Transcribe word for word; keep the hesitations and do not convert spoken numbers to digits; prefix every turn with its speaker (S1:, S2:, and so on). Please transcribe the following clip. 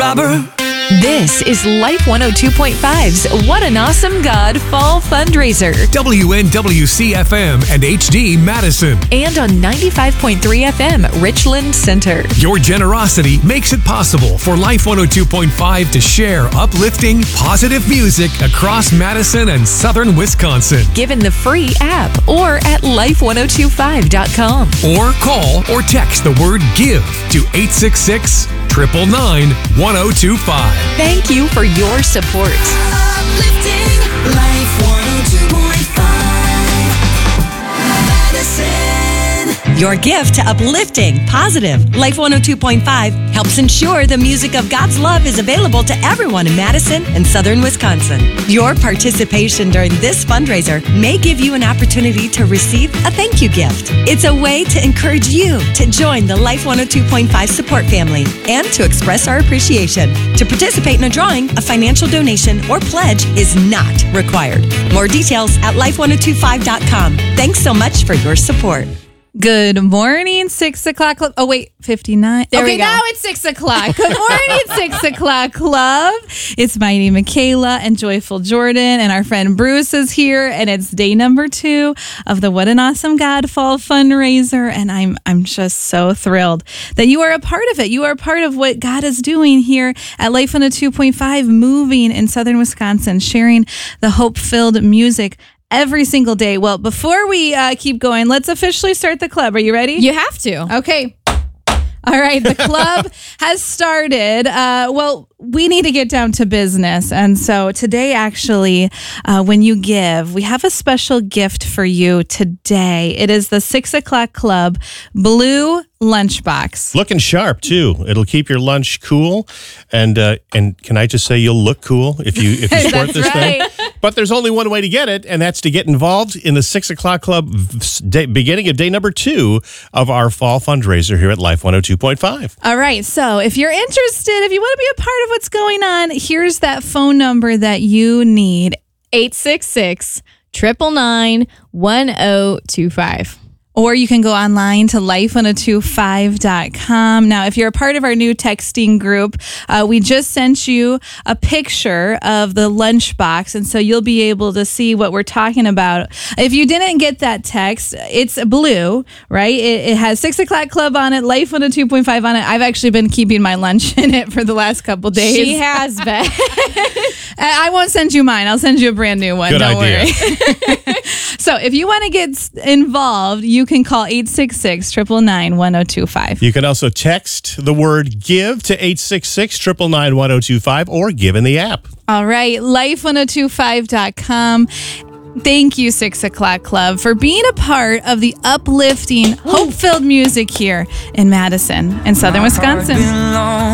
S1: Robber.
S2: This is Life one oh two point five's What an Awesome God Fall Fundraiser.
S1: W N W C F M and H D Madison.
S2: And on ninety-five point three F M, Richland Center.
S1: Your generosity makes it possible for Life one oh two point five to share uplifting, positive music across Madison and southern Wisconsin.
S2: Given the free app or at life one oh two five dot com.
S1: Or call or text the word GIVE to eight six six, nine nine nine, one oh two five.
S2: Thank you for your support.
S3: Uplifting Life one oh two point five Madison.
S4: Your gift to uplifting, positive Life one oh two point five helps ensure the music of God's love is available to everyone in Madison and southern Wisconsin. Your participation during this fundraiser may give you an opportunity to receive a thank you gift. It's a way to encourage you to join the Life one oh two point five support family and to express our appreciation. To participate in a drawing, a financial donation or pledge is not required. More details at life one oh two five dot com. Thanks so much for your support.
S5: Good morning, six o'clock club. Oh, wait, fifty-nine.
S6: There
S5: okay,
S6: we go.
S5: now it's six o'clock. Good morning, six o'clock club. It's Mighty Michaela and Joyful Jordan, and our friend Bruce is here, and it's day number two of the What an Awesome God Fall Fundraiser, and I'm I'm just so thrilled that you are a part of it. You are a part of what God is doing here at Life one oh two point five, moving in southern Wisconsin, sharing the hope-filled music every single day. Well, before we uh, keep going, let's officially start the club. Are you ready?
S6: You have to.
S5: Okay. All right. The club has started. Uh, well, we need to get down to business. And so today, actually, uh, when you give, we have a special gift for you today. It is the six o'clock club blue lunchbox.
S7: Looking sharp too. It'll keep your lunch cool, and uh, and can I just say you'll look cool if you if you sport
S5: That's
S7: this
S5: right.
S7: thing. But there's only one way to get it, and that's to get involved in the six o'clock club day, beginning of day number two of our fall fundraiser here at Life one oh two point five.
S5: All right. So if you're interested, if you want to be a part of what's going on, here's that phone number that you need.
S6: eight six six, nine nine nine, one oh two five.
S5: Or you can go online to life one oh two five dot com. Now, if you're a part of our new texting group, uh, we just sent you a picture of the lunchbox, and so you'll be able to see what we're talking about. If you didn't get that text, it's blue, right? It, it has six o'clock club on it, Life one oh two point five on it. I've actually been keeping my lunch in it for the last couple days.
S6: She has been.
S5: I won't send you mine. I'll send you a brand new one.
S7: Good
S5: Don't
S7: idea.
S5: worry. So if you want to get involved, you can call eight six six, nine nine nine, one oh two five.
S7: You can also text the word GIVE to eight six six, nine nine nine, one oh two five or give in the app.
S5: All right, life one oh two five dot com. Thank you, six o'clock club, for being a part of the uplifting, hope-filled music here in Madison and southern Wisconsin.